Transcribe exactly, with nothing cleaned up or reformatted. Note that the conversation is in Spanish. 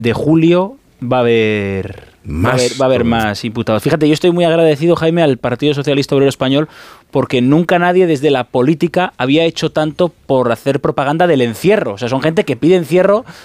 de julio va a haber... Más, va a haber, va a haber más imputados. Fíjate, yo estoy muy agradecido, Jaime, al Partido Socialista Obrero Español, porque nunca nadie desde la política había hecho tanto por hacer propaganda del encierro. O sea, son gente que pide encierro